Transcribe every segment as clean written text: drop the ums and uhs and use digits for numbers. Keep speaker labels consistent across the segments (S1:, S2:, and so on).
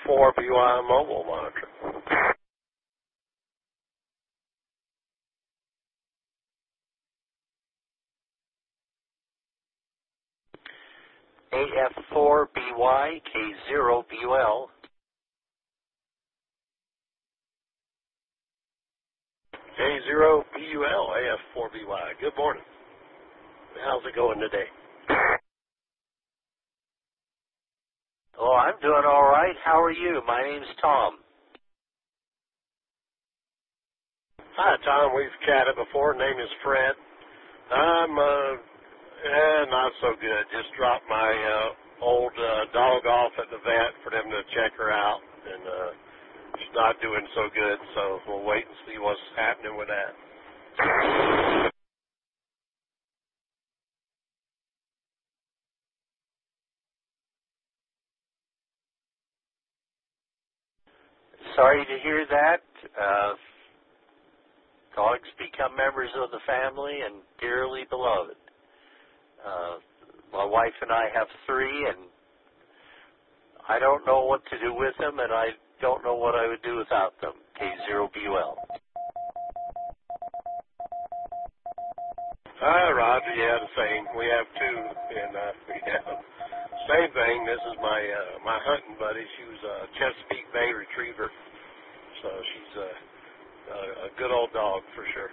S1: AF4BY mobile monitor.
S2: AF4BY K0BUL.
S1: K0BUL, AF4BY. Good morning. How's it going today?
S2: Oh, I'm doing all right. How are you? My name's Tom.
S1: Hi, Tom. We've chatted before. Name is Fred. I'm not so good. Just dropped my old dog off at the vet for them to check her out, and she's not doing so good. So we'll wait and see what's happening with that.
S2: Sorry to hear that. Dogs become members of the family and dearly beloved. My wife and I have 3, and I don't know what to do with them, and I don't know what I would do without them. K0BUL.
S1: Hi, Roger. Yeah, the same. We have 2, and we have same thing. This is my hunting buddy. She was a Chesapeake Bay Retriever, so she's a good old dog for sure.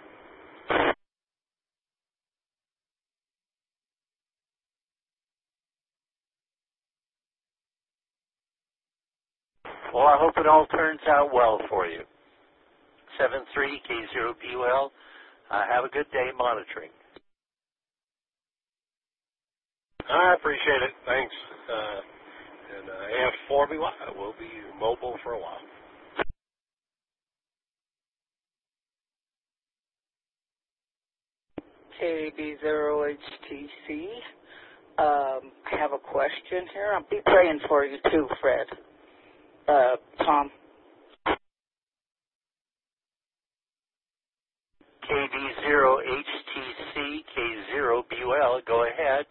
S2: Well, I hope it all turns out well for you. 73 K0BUL. Have a good day monitoring.
S1: I appreciate it. Thanks. And AF4BY will be mobile for a while.
S3: KB0HTC. I have a question here. I'll be praying for you too, Fred. Tom.
S2: KB0HTC K0BUL. Go ahead.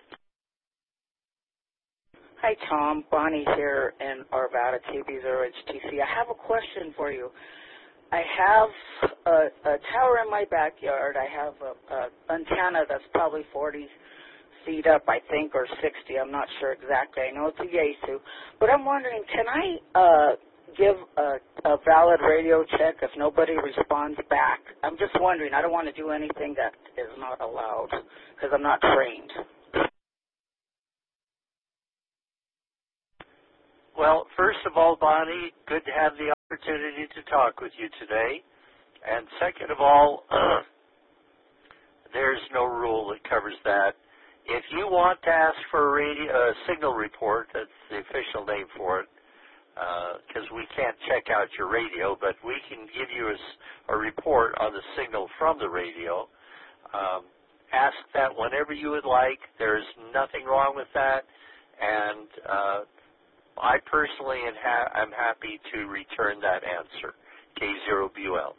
S3: Hi, Tom. Bonnie here in Arvada, KB0HTC. I have a question for you. I have a tower in my backyard. I have an antenna that's probably 40 feet up, I think, or 60. I'm not sure exactly. I know it's a Yaesu. But I'm wondering, can I give a valid radio check if nobody responds back? I'm just wondering. I don't want to do anything that is not allowed because I'm not trained.
S2: Well, first of all, Bonnie, good to have the opportunity to talk with you today. And second of all, there's no rule that covers that. If you want to ask for a signal report, that's the official name for it, because we can't check out your radio, but we can give you a report on the signal from the radio. Ask that whenever you would like. There's nothing wrong with that. And I personally am happy to return that answer, K0BUL.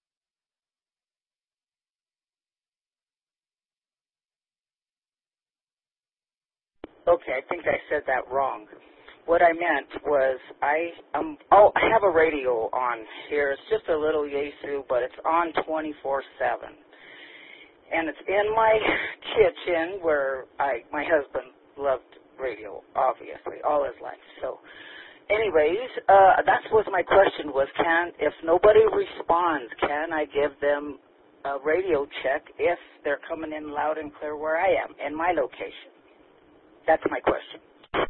S3: Okay, I think I said that wrong. What I meant was I have a radio on here. It's just a little Yaesu, but it's on 24/7. And it's in my kitchen where my husband loved radio, obviously, all his life. So anyways, that was my question was, if nobody responds, can I give them a radio check if they're coming in loud and clear where I am, in my location? That's my question.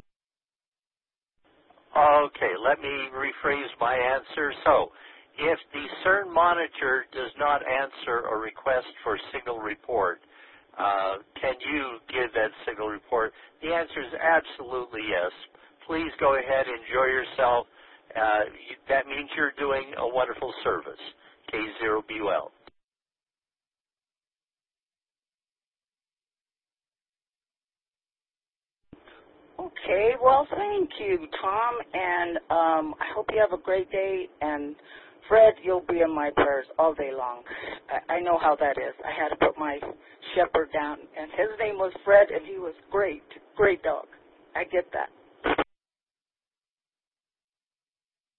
S2: Okay, let me rephrase my answer. So, if the CERN monitor does not answer a request for signal report, can you give that signal report? The answer is absolutely yes. Please go ahead, enjoy yourself. That means you're doing a wonderful service. K0BUL.
S3: Okay, well, thank you, Tom, and I hope you have a great day, and Fred, you'll be in my prayers all day long. I know how that is. I had to put my shepherd down, and his name was Fred, and he was great, great dog. I get that.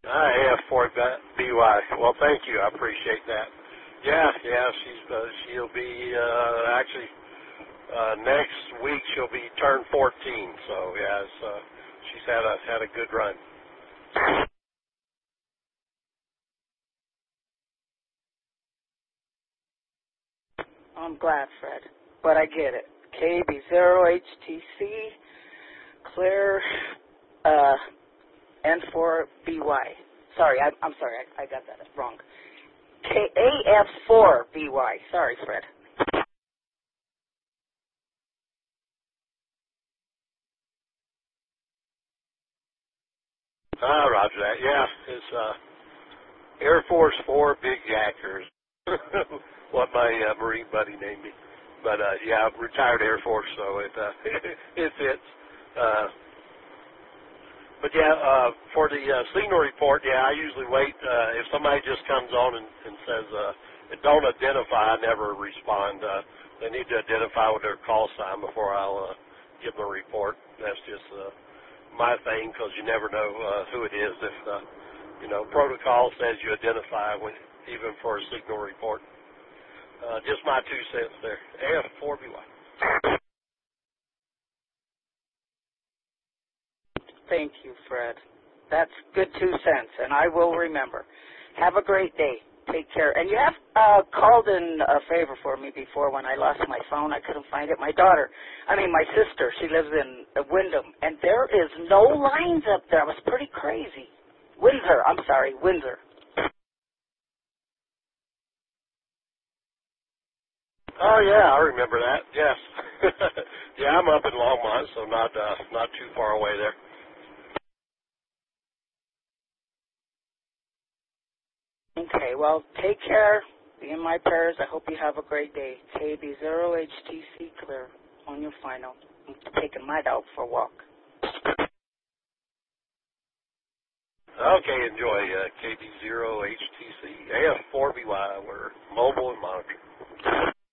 S1: AF4BY. Well, thank you. I appreciate that. Yeah, she'll be actually next week. She'll be turned 14. So yeah, she's had a good run.
S3: I'm glad, Fred, but I get it. KB0HTC, clear, N4BY. Sorry, I'm sorry, I got that wrong. AF4BY. Sorry, Fred.
S1: Roger that. Yeah, it's Air Force 4 Big Jackers. What my Marine buddy named me. But yeah, I'm retired Air Force, so it it fits. But yeah, for the signal report, yeah, I usually wait. If somebody just comes on and says, don't identify, I never respond. They need to identify with their call sign before I'll give them a report. That's just my thing, because you never know who it is. If, protocol says you identify even for a signal report. Just my 2 cents there. AF4BY.
S3: Thank you, Fred. That's good 2 cents, and I will remember. Have a great day. Take care. And you have called in a favor for me before when I lost my phone. I couldn't find it. My sister, she lives in Wyndham, and there is no lines up there. It was pretty crazy. Windsor.
S1: Oh yeah, I remember that. Yes. Yeah, I'm up in Longmont, so not too far away there.
S3: Okay, well, take care. Be in my prayers. I hope you have a great day. KB0HTC clear on your final. I'm taking my dog for a walk.
S1: Okay, enjoy KB0HTC. AF4BY. We're mobile and monitoring.